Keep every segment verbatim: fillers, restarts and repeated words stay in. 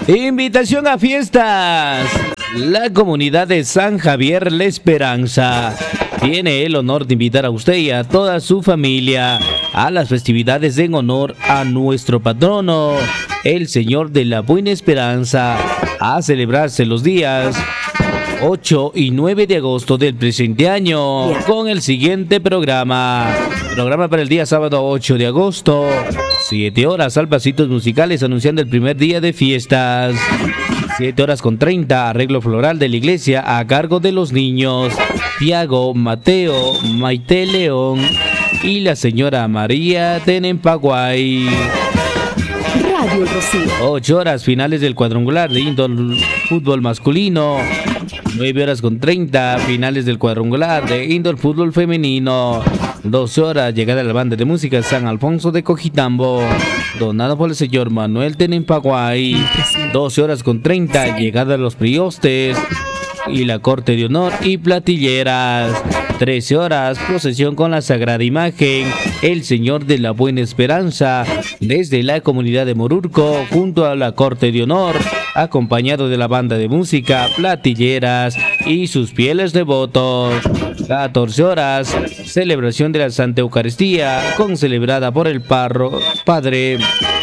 Invitación a fiestas. La comunidad de San Javier La Esperanza tiene el honor de invitar a usted y a toda su familia a las festividades en honor a nuestro patrono, el Señor de la Buena Esperanza, a celebrarse los días ocho y nueve de agosto del presente año con el siguiente programa. Programa para el día sábado ocho de agosto, siete horas, salvacitos musicales anunciando el primer día de fiestas. siete horas con treinta, arreglo floral de la iglesia a cargo de los niños Tiago, Mateo, Maite León y la señora María Tenempaguay. Radio Rocío. ocho horas, finales del cuadrangular de indoor fútbol masculino. nueve horas con treinta, finales del cuadrangular de indoor fútbol femenino. doce horas, llegada a la banda de música San Alfonso de Cojitambo, donado por el señor Manuel Tenempaguay. doce horas con treinta, llegada a los priostes y la corte de honor y platilleras. trece horas, procesión con la sagrada imagen el Señor de la Buena Esperanza desde la comunidad de Morurco junto a la corte de honor, acompañado de la banda de música, platilleras y sus fieles devotos. catorce horas, celebración de la Santa Eucaristía concelebrada por el párroco padre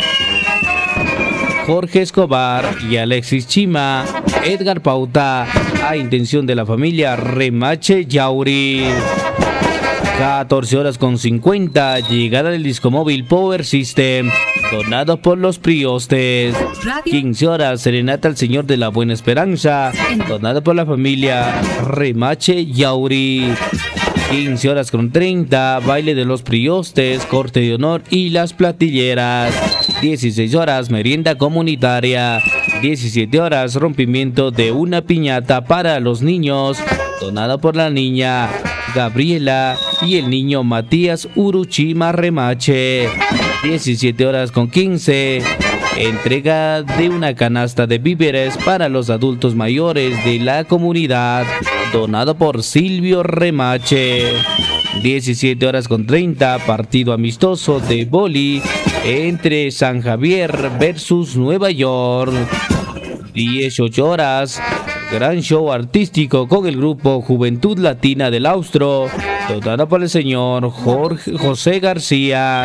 Jorge Escobar y Alexis Chima, Edgar Pauta, a intención de la familia Remache Yauri. catorce horas con cincuenta, llegada del discomóvil Power System, donado por los priostes. quince horas, serenata al Señor de la Buena Esperanza, donado por la familia Remache Yauri. quince horas con treinta, baile de los priostes, corte de honor y las platilleras. dieciséis horas, merienda comunitaria. diecisiete horas, rompimiento de una piñata para los niños, donada por la niña Gabriela y el niño Matías Uruchima Remache. diecisiete horas con quince, entrega de una canasta de víveres para los adultos mayores de la comunidad, donado por Silvio Remache. diecisiete horas con treinta, partido amistoso de vóley entre San Javier versus Nueva York. dieciocho horas, gran show artístico con el grupo Juventud Latina del Austro, donado por el señor Jorge José García.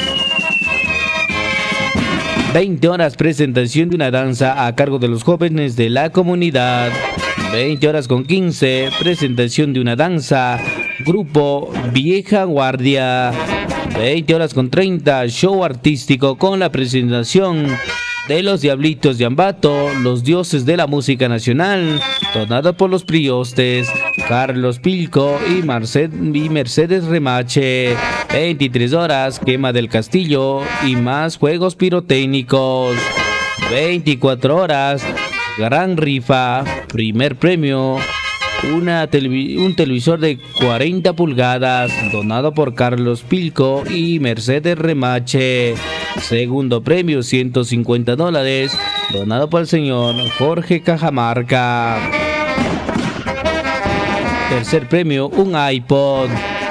veinte horas, presentación de una danza a cargo de los jóvenes de la comunidad. veinte horas con quince, presentación de una danza, grupo Vieja Guardia. veinte horas con treinta, show artístico con la presentación de los Diablitos de Ambato, los dioses de la música nacional, donado por los priostes Carlos Pilco y, Marced, y Mercedes Remache. veintitrés horas, quema del castillo y más juegos pirotécnicos. veinticuatro horas, gran rifa, primer premio, una televi- un televisor de cuarenta pulgadas, donado por Carlos Pilco y Mercedes Remache. Segundo premio, ciento cincuenta dólares, donado por el señor Jorge Cajamarca. Tercer premio, un iPod.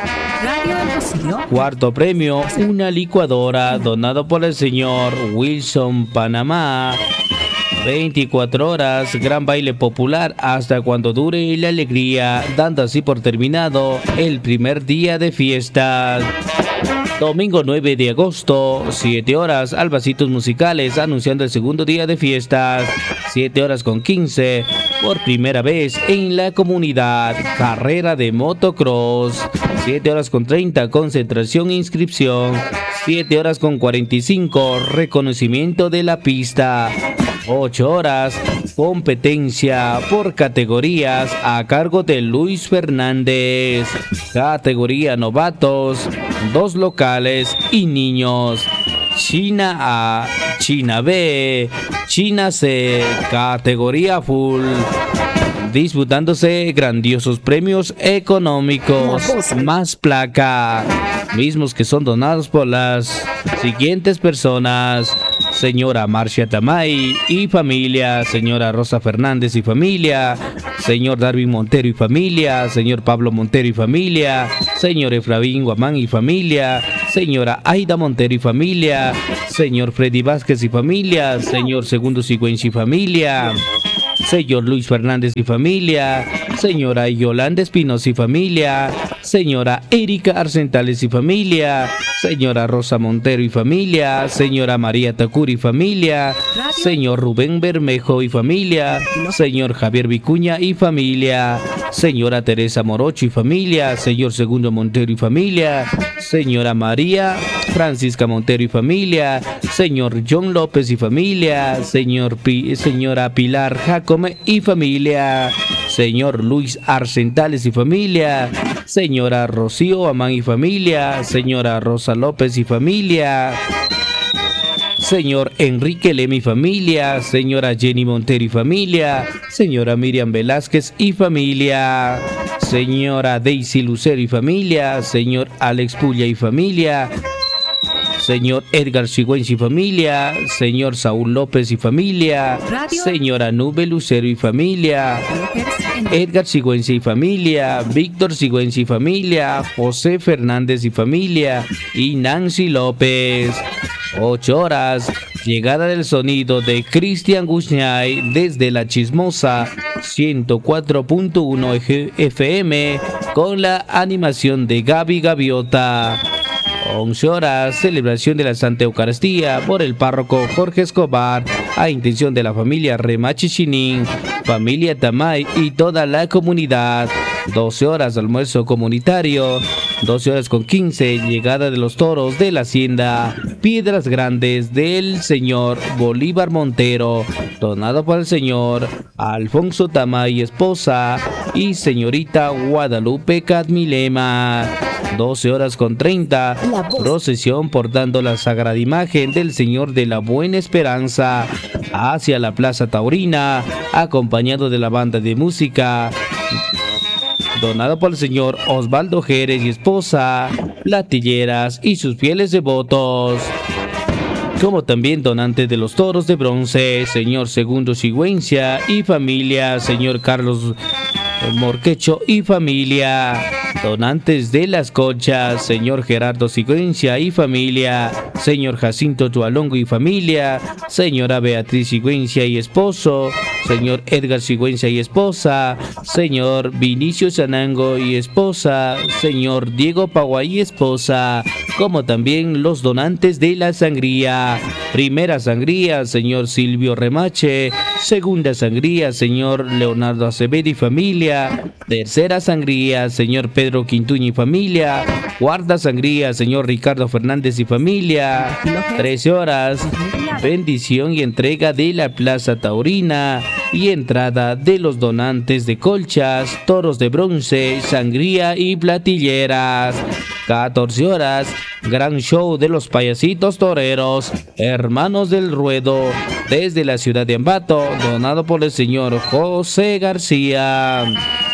Cuarto premio, una licuadora, donado por el señor Wilson Panamá. veinticuatro horas, gran baile popular hasta cuando dure la alegría, dando así por terminado el primer día de fiestas. Domingo nueve de agosto, siete horas, albacitos musicales anunciando el segundo día de fiestas. siete horas con quince, por primera vez en la comunidad, carrera de motocross. siete horas con treinta, concentración e inscripción. siete horas con cuarenta y cinco, reconocimiento de la pista. ocho horas, competencia por categorías a cargo de Luis Fernández. Categoría novatos, dos locales y niños. China A, China B, China C, categoría full. Disputándose grandiosos premios económicos, más placa, mismos que son donados por las siguientes personas: señora Marcia Tamay y familia, señora Rosa Fernández y familia, señor Darwin Montero y familia, señor Pablo Montero y familia, señor Efraín Guamán y familia, señora Aida Montero y familia, señor Freddy Vázquez y familia, señor Segundo Sigüenza y familia, señor Luis Fernández y familia, señora Yolanda Espinosa y familia, señora Erika Arcentales y familia, señora Rosa Montero y familia, señora María Tacuri y familia, señor Rubén Bermejo y familia, señor Javier Vicuña y familia, señora Teresa Morocho y familia, señor Segundo Montero y familia, señora María Francisca Montero y familia, señor John López y familia, señor Pi, señora Pilar Jacome y familia, señor Luis Arcentales y familia, señora Rocío Amán y familia, señora Rosa López y familia, señor Enrique Lem y familia, señora Jenny Montero y familia, señora Miriam Velázquez y familia, señora Daisy Lucero y familia, señor Alex Pulla y familia, señor Edgar Sigüenza y familia, señor Saúl López y familia, señora Nube Lucero y familia, Edgar Sigüenza y familia, Víctor Sigüenza y familia, José Fernández y familia y Nancy López. Ocho horas, llegada del sonido de Cristian Guñay desde La Chismosa ciento cuatro punto uno F M con la animación de Gaby Gaviota. once horas, celebración de la Santa Eucaristía por el párroco Jorge Escobar a intención de la familia Remache Chinin, familia Tamay y toda la comunidad. doce horas, almuerzo comunitario. doce horas con quince, llegada de los toros de la hacienda Piedras Grandes del señor Bolívar Montero, donado por el señor Alfonso Tamay esposa y señorita Guadalupe Cadmilema. doce horas con treinta, procesión portando la sagrada imagen del Señor de la Buena Esperanza hacia la Plaza Taurina, acompañado de la banda de música, donado por el señor Osvaldo Jerez y esposa, platilleras y sus fieles devotos, como también donante de los toros de bronce, señor Segundo Sigüenza y familia, señor Carlos Morquecho y familia, donantes de las colchas, señor Gerardo Sigüenza y familia, señor Jacinto Tualongo y familia, señora Beatriz Sigüenza y esposo, señor Edgar Sigüenza y esposa, señor Vinicio Sanango y esposa, señor Diego Paguay y esposa, como también los donantes de la sangría. Primera sangría, señor Silvio Remache. Segunda sangría, señor Leonardo Acevedo y familia. Tercera sangría, señor Pedro Quintuño y familia. Cuarta sangría, señor Ricardo Fernández y familia. trece horas, bendición y entrega de la Plaza Taurina y entrada de los donantes de colchas, toros de bronce, sangría y platilleras. catorce horas, gran show de los payasitos toreros, hermanos del ruedo, desde la ciudad de Ambato, donado por el señor José García.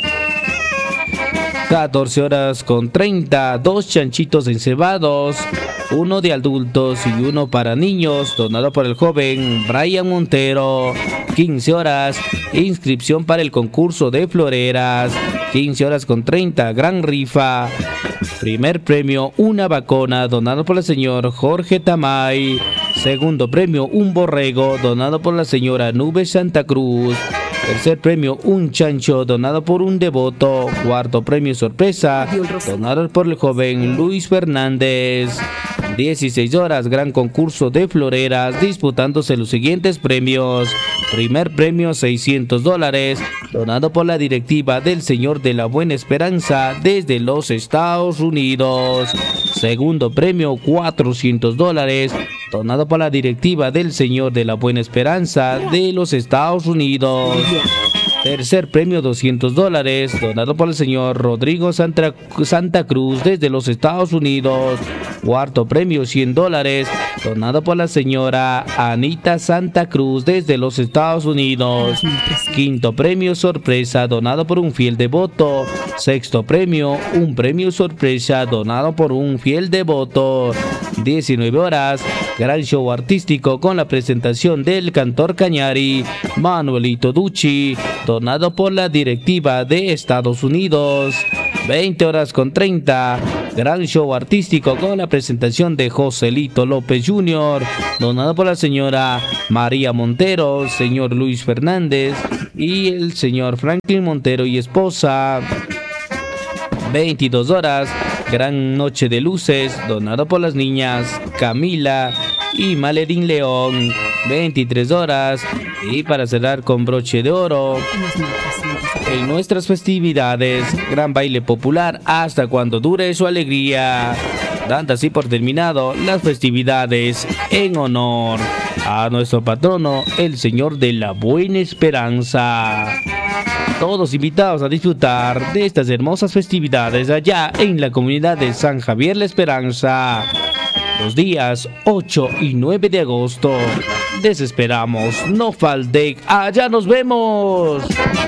catorce horas con treinta, dos chanchitos encebados, uno de adultos y uno para niños, donado por el joven Brian Montero. quince horas, inscripción para el concurso de floreras. quince horas con treinta, gran rifa. Primer premio, una vacuna, donado por el señor Jorge Tamay. Segundo premio, un borrego, donado por la señora Nube Santa Cruz. Tercer premio, un chancho, donado por un devoto. Cuarto premio, sorpresa, donado por el joven Luis Fernández. dieciséis horas, gran concurso de floreras, disputándose los siguientes premios. Primer premio, seiscientos dólares, donado por la directiva del Señor de la Buena Esperanza desde los Estados Unidos. Segundo premio, cuatrocientos dólares, donado por la directiva del Señor de la Buena Esperanza de los Estados Unidos. Tercer premio, doscientos dólares, donado por el señor Rodrigo Santa, Santa Cruz desde los Estados Unidos. Cuarto premio, cien dólares, donado por la señora Anita Santa Cruz desde los Estados Unidos. Quinto premio, sorpresa, donado por un fiel devoto. Sexto premio, un premio sorpresa, donado por un fiel devoto. diecinueve horas, gran show artístico con la presentación del cantor Cañari, Manuelito Ducci, donado por la directiva de Estados Unidos. veinte horas con treinta, gran show artístico con la presentación de Joselito López junior, donado por la señora María Montero, señor Luis Fernández y el señor Franklin Montero y esposa. veintidós horas, gran noche de luces, donado por las niñas Camila y Malerín León. veintitrés horas, y para cerrar con broche de oro, en nuestras festividades, gran baile popular hasta cuando dure su alegría, dando así por terminado las festividades en honor a nuestro patrono, el Señor de la Buena Esperanza. Todos invitados a disfrutar de estas hermosas festividades allá en la comunidad de San Javier La Esperanza, los días ocho y nueve de agosto. Les esperamos, no falten, allá nos vemos.